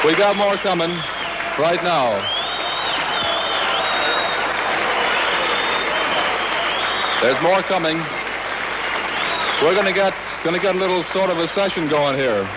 We got more coming right now. There's more coming. We're gonna get a little sort of a session going here.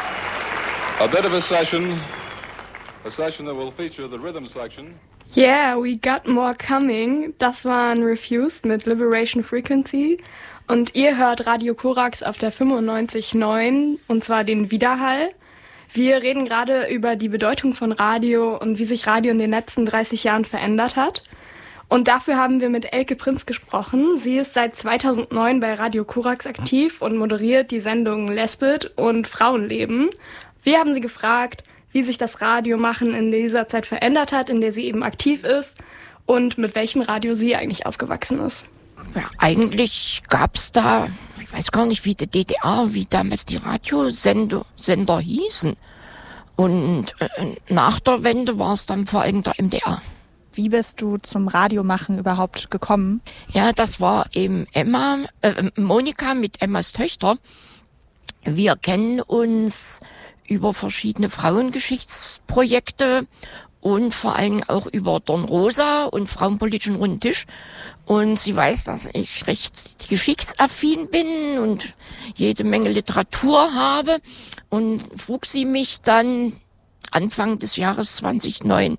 A bit of a session that will feature the rhythm section. Yeah, we got more coming. Das waren Refused mit Liberation Frequency. Und ihr hört Radio Korax auf der 95.9, und zwar den Widerhall. Wir reden gerade über die Bedeutung von Radio und wie sich Radio in den letzten 30 Jahren verändert hat. Und dafür haben wir mit Elke Prinz gesprochen. Sie ist seit 2009 bei Radio Korax aktiv und moderiert die Sendungen Lesbit und Frauenleben. Wir haben sie gefragt, wie sich das Radiomachen in dieser Zeit verändert hat, in der sie eben aktiv ist, und mit welchem Radio sie eigentlich aufgewachsen ist. Ja, eigentlich gab's da, ich weiß gar nicht, wie die DDR, wie damals die Radiosender hießen. Und nach der Wende war es dann vor allem der MDR. Wie bist du zum Radiomachen überhaupt gekommen? Ja, das war eben Monika mit Emmas Töchter. Wir kennen uns über verschiedene Frauengeschichtsprojekte und vor allem auch über Dornrosa und Frauenpolitischen Runden Tisch. Und sie weiß, dass ich recht geschichtsaffin bin und jede Menge Literatur habe, und frug sie mich dann Anfang des Jahres 2009,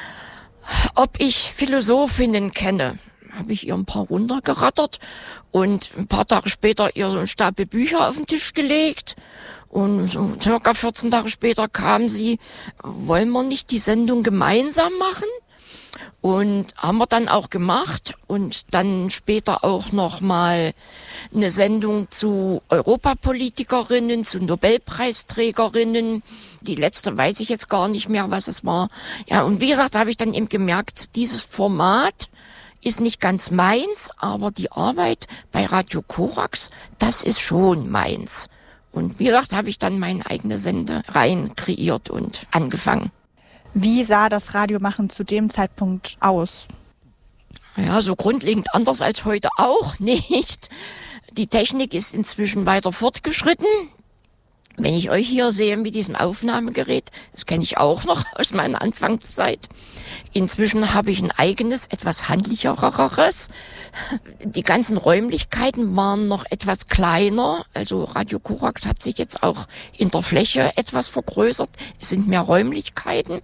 ob ich Philosophinnen kenne. Habe ich ihr ein paar runtergerattert und ein paar Tage später ihr so einen Stapel Bücher auf den Tisch gelegt. Und so circa 14 Tage später kam sie, wollen wir nicht die Sendung gemeinsam machen? Und haben wir dann auch gemacht, und dann später auch noch mal eine Sendung zu Europapolitikerinnen, zu Nobelpreisträgerinnen. Die letzte weiß ich jetzt gar nicht mehr, was es war. Ja, und wie gesagt, da habe ich dann eben gemerkt, dieses Format ist nicht ganz meins, aber die Arbeit bei Radio Korax, das ist schon meins. Und wie gesagt, habe ich dann meine eigene Sendereihen kreiert und angefangen. Wie sah das Radiomachen zu dem Zeitpunkt aus? Ja, so grundlegend anders als heute auch nicht. Die Technik ist inzwischen weiter fortgeschritten. Wenn ich euch hier sehe mit diesem Aufnahmegerät, das kenne ich auch noch aus meiner Anfangszeit. Inzwischen habe ich ein eigenes, etwas handlicheres. Die ganzen Räumlichkeiten waren noch etwas kleiner. Also Radio Korax hat sich jetzt auch in der Fläche etwas vergrößert. Es sind mehr Räumlichkeiten.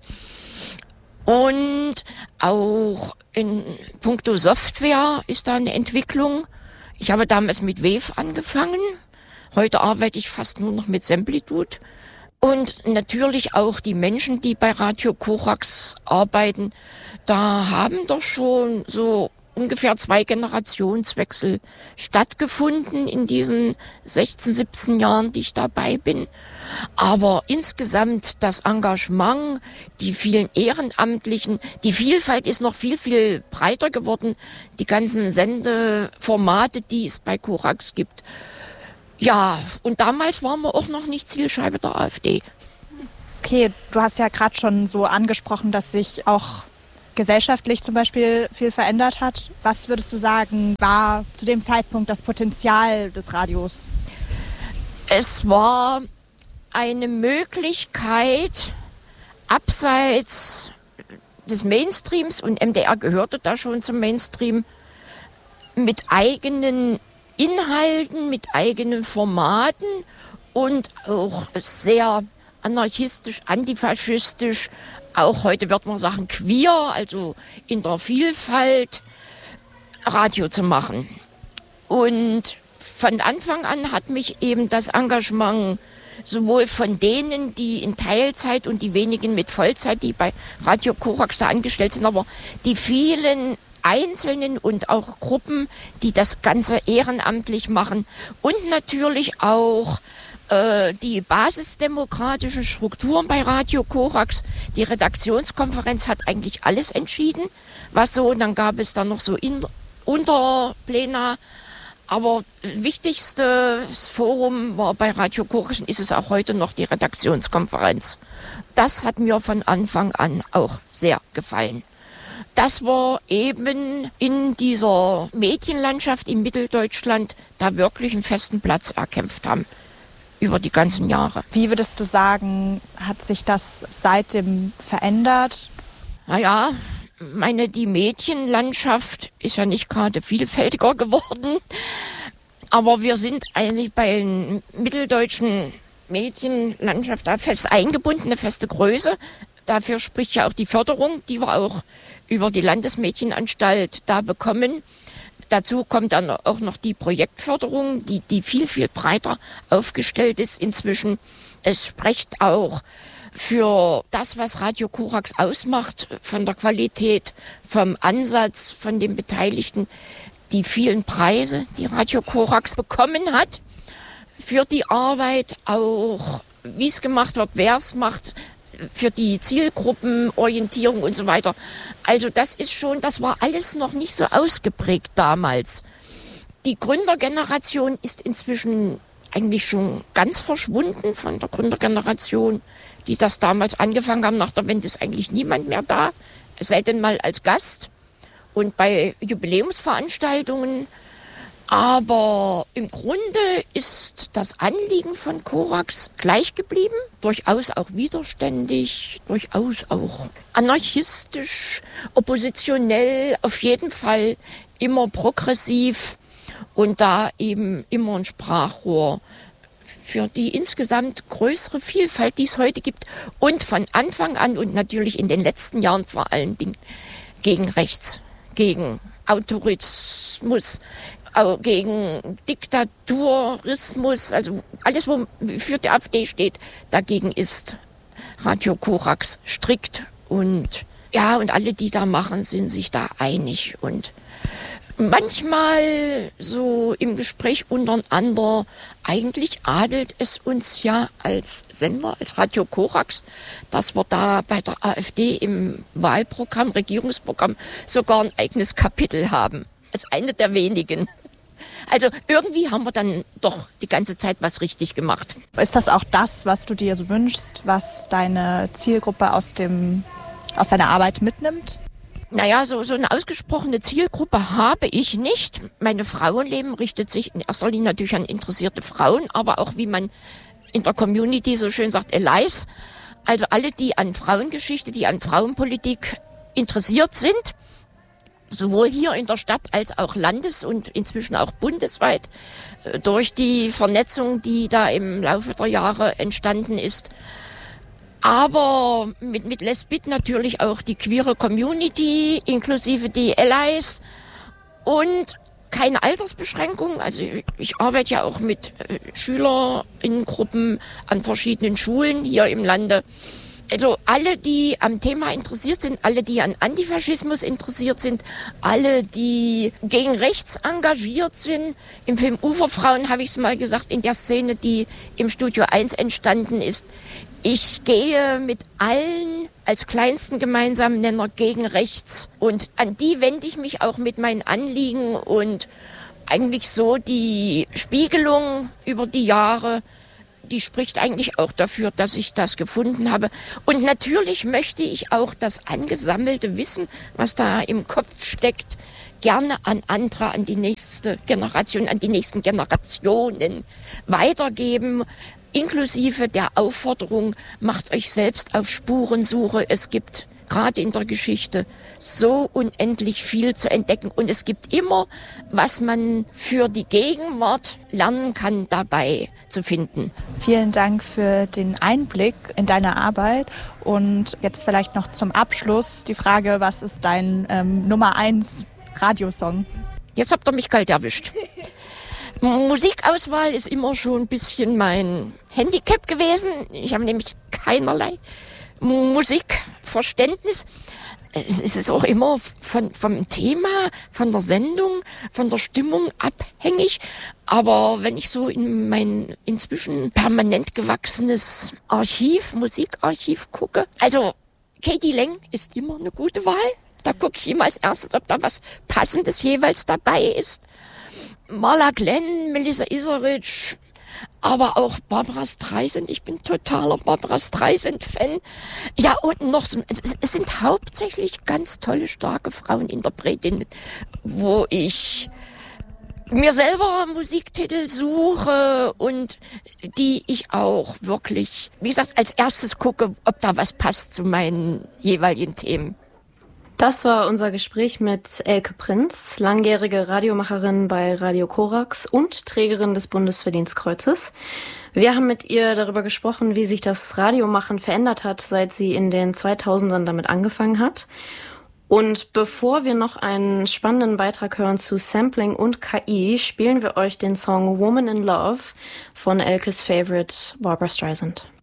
Und auch in puncto Software ist da eine Entwicklung. Ich habe damals mit Wave angefangen. Heute arbeite ich fast nur noch mit Semplitude. Und natürlich auch die Menschen, die bei Radio Korax arbeiten, da haben doch schon so ungefähr 2 Generationswechsel stattgefunden in diesen 16, 17 Jahren, die ich dabei bin. Aber insgesamt das Engagement, die vielen Ehrenamtlichen, die Vielfalt ist noch viel, viel breiter geworden. Die ganzen Sendeformate, die es bei Korax gibt. Ja, und damals waren wir auch noch nicht Zielscheibe der AfD. Okay, du hast ja gerade schon so angesprochen, dass sich auch gesellschaftlich zum Beispiel viel verändert hat. Was würdest du sagen, war zu dem Zeitpunkt das Potenzial des Radios? Es war eine Möglichkeit, abseits des Mainstreams, und MDR gehörte da schon zum Mainstream, mit eigenen Inhalten, mit eigenen Formaten und auch sehr anarchistisch, antifaschistisch, auch heute wird man sagen queer, also in der Vielfalt Radio zu machen. Und von Anfang an hat mich eben das Engagement sowohl von denen, die in Teilzeit, und die wenigen mit Vollzeit, die bei Radio Korax da angestellt sind, aber die vielen Einzelnen und auch Gruppen, die das Ganze ehrenamtlich machen, und natürlich auch die basisdemokratischen Strukturen bei Radio Korax. Die Redaktionskonferenz hat eigentlich alles entschieden, was so, und dann gab es dann noch so Unterplena. Aber wichtigstes Forum war bei Radio Korax, und ist es auch heute noch, die Redaktionskonferenz. Das hat mir von Anfang an auch sehr gefallen. Dass wir eben in dieser Medienlandschaft in Mitteldeutschland da wirklich einen festen Platz erkämpft haben. über die ganzen Jahre. Wie würdest du sagen, hat sich das seitdem verändert? Naja, die Medienlandschaft ist ja nicht gerade vielfältiger geworden. Aber wir sind eigentlich bei den mitteldeutschen Medienlandschaft da fest eingebunden, eine feste Größe. Dafür spricht ja auch die Förderung, die wir auch über die Landesmedienanstalt da bekommen. Dazu kommt dann auch noch die Projektförderung, die viel, viel breiter aufgestellt ist inzwischen. Es spricht auch für das, was Radio Korax ausmacht, von der Qualität, vom Ansatz, von den Beteiligten, die vielen Preise, die Radio Korax bekommen hat, für die Arbeit, auch wie es gemacht wird, wer es macht, für die Zielgruppenorientierung und so weiter. Also das war alles noch nicht so ausgeprägt damals. Die Gründergeneration ist inzwischen eigentlich schon ganz verschwunden von der Gründergeneration, die das damals angefangen haben. Nach der Wende ist eigentlich niemand mehr da, es sei denn mal als Gast und bei Jubiläumsveranstaltungen. Aber im Grunde ist das Anliegen von Korax gleich geblieben, durchaus auch widerständig, durchaus auch anarchistisch, oppositionell, auf jeden Fall immer progressiv und da eben immer ein Sprachrohr für die insgesamt größere Vielfalt, die es heute gibt und von Anfang an und natürlich in den letzten Jahren vor allen Dingen gegen Rechts, gegen Autoritarismus, gegen Diktatorismus, also alles, wo für die AfD steht, dagegen ist Radio Korax strikt und alle, die da machen, sind sich da einig und manchmal so im Gespräch untereinander, eigentlich adelt es uns ja als Sender, als Radio Korax, dass wir da bei der AfD im Wahlprogramm, Regierungsprogramm sogar ein eigenes Kapitel haben. Als eine der wenigen. Also irgendwie haben wir dann doch die ganze Zeit was richtig gemacht. Ist das auch das, was du dir so wünschst, was deine Zielgruppe aus deiner Arbeit mitnimmt? Naja, so eine ausgesprochene Zielgruppe habe ich nicht. Meine Frauenleben richtet sich in erster Linie natürlich an interessierte Frauen, aber auch, wie man in der Community so schön sagt, Allies. Also alle, die an Frauengeschichte, die an Frauenpolitik interessiert sind, sowohl hier in der Stadt als auch landes- und inzwischen auch bundesweit, durch die Vernetzung, die da im Laufe der Jahre entstanden ist. Aber mit Lesbit natürlich auch die queere Community, inklusive die Allies und keine Altersbeschränkung. Also ich arbeite ja auch mit SchülerInnengruppen an verschiedenen Schulen hier im Lande. Also alle, die am Thema interessiert sind, alle, die an Antifaschismus interessiert sind, alle, die gegen rechts engagiert sind. Im Film Uferfrauen habe ich es mal gesagt, in der Szene, die im Studio 1 entstanden ist. Ich gehe mit allen als kleinsten gemeinsamen Nenner gegen rechts. Und an die wende ich mich auch mit meinen Anliegen und eigentlich so die Spiegelung über die Jahre, die spricht eigentlich auch dafür, dass ich das gefunden habe. Und natürlich möchte ich auch das angesammelte Wissen, was da im Kopf steckt, gerne an andere, an die nächste Generation, an die nächsten Generationen weitergeben, inklusive der Aufforderung, macht euch selbst auf Spurensuche. Es gibt gerade in der Geschichte so unendlich viel zu entdecken. Und es gibt immer, was man für die Gegenwart lernen kann, dabei zu finden. Vielen Dank für den Einblick in deine Arbeit. Und jetzt vielleicht noch zum Abschluss die Frage, was ist dein Nummer 1 Radiosong? Jetzt habt ihr mich kalt erwischt. Musikauswahl ist immer schon ein bisschen mein Handicap gewesen. Ich habe nämlich keinerlei Musikverständnis. Es ist auch immer vom Thema, von der Sendung, von der Stimmung abhängig. Aber wenn ich so in mein inzwischen permanent gewachsenes Musikarchiv gucke, also Katie Lang ist immer eine gute Wahl. Da gucke ich immer als erstes, ob da was Passendes jeweils dabei ist. Marla Glenn, Melissa Etheridge, aber auch Barbra Streisand. Ich bin totaler Barbra Streisand-Fan. Ja, und noch so, es sind hauptsächlich ganz tolle, starke Fraueninterpretinnen, wo ich mir selber Musiktitel suche und die ich auch wirklich, wie gesagt, als erstes gucke, ob da was passt zu meinen jeweiligen Themen. Das war unser Gespräch mit Elke Prinz, langjährige Radiomacherin bei Radio Korax und Trägerin des Bundesverdienstkreuzes. Wir haben mit ihr darüber gesprochen, wie sich das Radiomachen verändert hat, seit sie in den 2000ern damit angefangen hat. Und bevor wir noch einen spannenden Beitrag hören zu Sampling und KI, spielen wir euch den Song Woman in Love von Elkes Favorite Barbra Streisand.